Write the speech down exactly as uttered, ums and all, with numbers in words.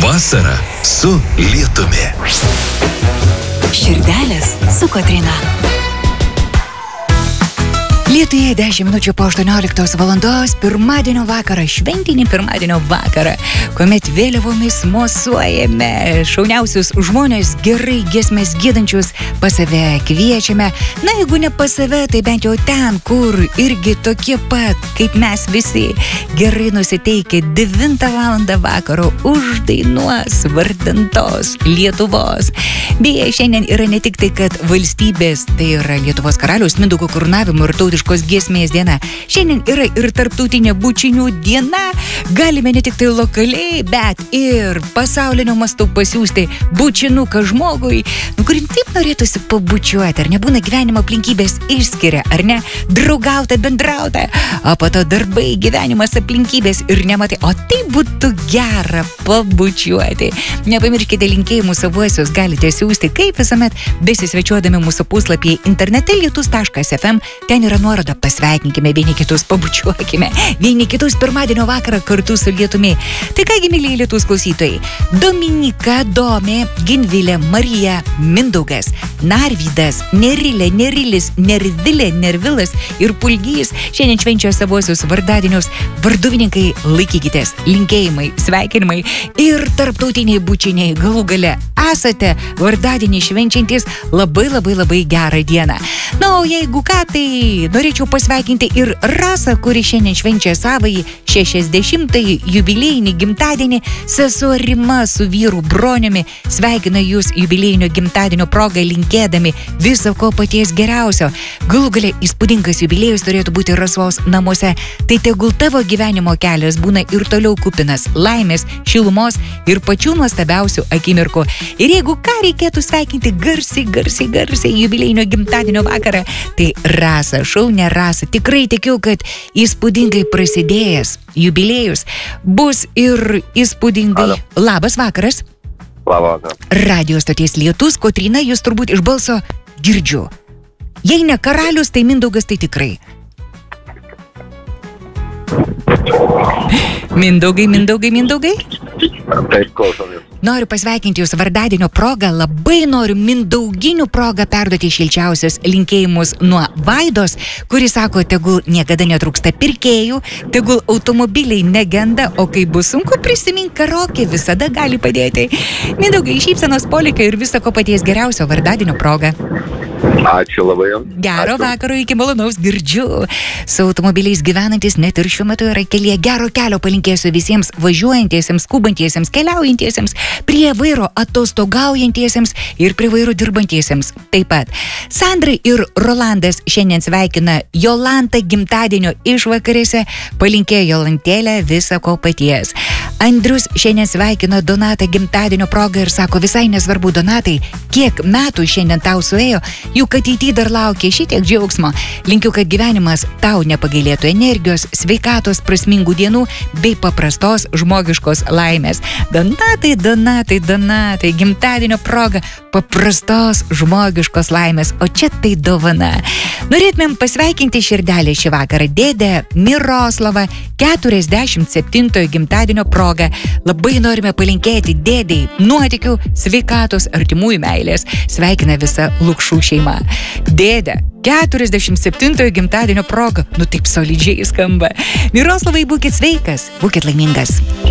Vasara su lietumi. Širdelės su Kotryna. Lietuje dešimt minučių po aštuonioliktos valandos pirmadienio vakarą, šventinį pirmadienio vakarą, kuomet vėliavomis mosuojame šauniausius žmonės, gerai giesmės giedančius pas save kviečiame. Na, jeigu ne pas save, tai bent jau ten, kur irgi tokie pat, kaip mes visi, gerai nusiteikę devintą valandą vakaro uždainuos vardantos Lietuvos. Beje, šiandien yra ne tik tai, kad valstybės, tai yra Lietuvos karaliaus Mindaugo karūnavimo ir tautiškos giesmės diena. Šiandien yra ir tarptautinė bučinių diena. Galime ne tik tai lokaliai, bet ir pasaulinio mastu pasiųsti bučinuką žmogui, nu, kurį taip norėtųsi pabučiuoti. Ar nebūna gyvenimo aplinkybės išskiria, ar ne? Draugauta, bendrauta, o po to darbai, gyvenimas, aplinkybės ir nematai. O tai būtų gera pabučiuoti. Nepamirškite linkėjimų savuosius, galite siųsti, kaip visuomet, besisvečiuodami mūsų puslapyje internete lietus taškas ef em. Ten yra nuoroda, pasveikinkime vieni kitus, pabučiuokime vieni kitus pirmadienio vakarą kartu su lietumi. Tai kągi, mylėjai lietus klausytojai, Dominika, Domė, Ginvilė, Marija, Mindaugas, Narvydas, Nerilė, Nerilis, Nervilė, Nervilas ir Pulgys šiandien švenčia savuosius vardadienius. Varduvininkai, laikykitės, linkėjimai, sveikinimai ir tarptautiniai bučiniai. Galų gale esate vardadienį švenčiantys labai labai labai gerą dieną. Na, o jeigu ką, tai norėčiau pasveikinti ir Rasą, kuri šiandien švenčia savąjį šešiasdešimtąjį jubiliejinį gimtadienį. Sesuo Rima su vyru Broniumi sveikina jūs jubiliejinio gimtadienio progą, linkėdami viso ko paties geriausio. Galų gale įspūdingas jubiliejus turėtų būti Rasos namuose. Tai tegul tavo gyvenimo kelias būna ir toliau kupinas laimės, šilumos ir pačių nuostabiausių akimirkų. Ir jeigu ką reikėtų sveikinti garsiai, garsiai, garsiai jubiliejinio gimtadienio vakarą, tai Rasa, šaunė Rasa. Tikrai tikiu, kad įspūdingai prasidėjęs jubiliejus bus ir įspūdingai. Alo. Labas vakaras. Labas vakaras. Radio stoties Lietus, Kotryna, jūs turbūt iš balso girdžiu. Jei ne karalius, tai Mindaugas, tai tikrai. Mindaugai, Mindaugai, Mindaugai. Taip, klausom jūs. Noriu pasveikinti jūs vardadienio progą, labai noriu mindauginių progą perduoti šilčiausius linkėjimus nuo Vaidos, kuri sako, tegul niekada netrūksta pirkėjų, tegul automobiliai negenda, o kai bus sunku, prisimink karaoke, visada gali padėti. Mindaugai, šypsenos polėkio ir viso ko paties geriausio vardadienio progą. Ačiū labai jums. Gero Ačiū. vakaro, iki malonaus, girdžiu. Su automobiliais gyvenantis net ir šiuo metu yra kelyje. Gero kelio palinkėsiu visiems važiuojantiesiems, skubantiesiems, keliaujantiesiems, prie vairo atostogaujantiesiems ir prie vairo dirbantiesiems. Taip pat Sandra ir Rolandas šiandien sveikina Jolantą gimtadienio išvakarėse, palinkėjo Jolantėlę viso ko paties. Andrius šiandien sveikina Donatą gimtadienio progą ir sako, visai nesvarbu, Donatai, kiek metų šiandien tau suėjo, juk ateityje dar laukia šitiek džiaugsmo. Linkiu, kad gyvenimas tau nepagailėtų energijos, sveikatos, prasmingų dienų bei paprastos žmogiškos laimės. Donatai, Donatai, Donatai, gimtadienio proga, paprastos žmogiškos laimės, o čia tai dovana. Norėtumėm pasveikinti širdelę šį vakarą dėdę Miroslavą keturiasdešimt septintojo gimtadienio proga. Labai norime palinkėti dėdei nuotykių, sveikatos, artimųjų meilės. Sveikina visa Lukšų šeima. Dėdė, keturiasdešimt septintojo gimtadienio proga, nu taip solidžiai skamba. Miroslavai, būkit sveikas, būkit laimingas.